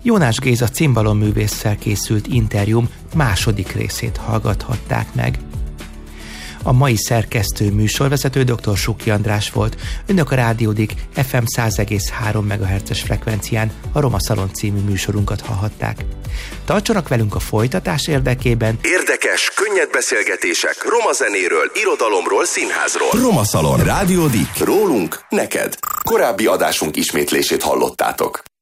Jónás Géza cimbalomművésszel készült interjúm második részét hallgathatták meg. A mai szerkesztő műsorvezető dr. Suki András volt. Önök a Rádiódik FM 100,3 MHz-es frekvencián a Roma Szalon című műsorunkat hallhatták. Tartsanak velünk a folytatás érdekében. Érdekes, könnyed beszélgetések roma zenéről, irodalomról, színházról. Roma Szalon. Rádiódik. Rólunk, neked. Korábbi adásunk ismétlését hallottátok.